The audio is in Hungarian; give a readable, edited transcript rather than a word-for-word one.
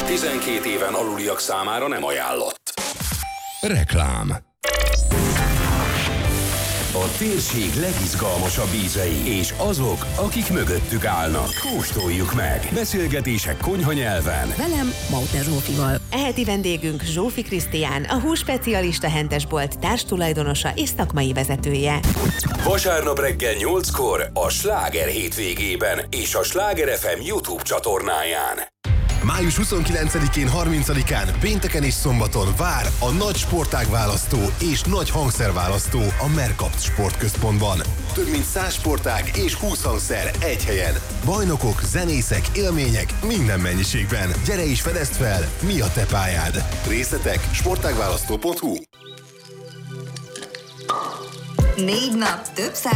12 éven aluliak számára nem ajánlott. Reklám. A térség legizgalmasabb ízei, és azok, akik mögöttük állnak. Kóstoljuk meg. Beszélgetések konyhanyelven. Velem, Mauter Zsófival. Eheti vendégünk Zsófi Krisztián, a hússpecialista hentesbolt társtulajdonosa és szakmai vezetője. Vasárnap reggel 8-kor a Sláger hétvégében és a Sláger FM YouTube csatornáján. Május 29-én, 30-án, pénteken és szombaton vár a nagy sportágválasztó és nagy hangszerválasztó a Mercapt Sportközpontban. Több mint 100 sportág és 20 hangszer egy helyen. Bajnokok, zenészek, élmények minden mennyiségben. Gyere és fedezd fel, mi a te pályád. Részletek sportágválasztó.hu. 4 nap, több száz